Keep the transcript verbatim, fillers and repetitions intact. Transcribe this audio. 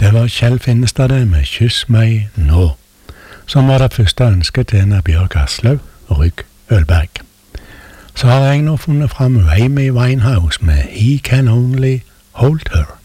Det var Kjell Finnestad med Kyss meg nå, som var det første ønsket til en av Bjørg Aslaug og Rygg Ølberg. Så har jeg nå funnet frem Amy Winehouse med He Can Only Hold Her.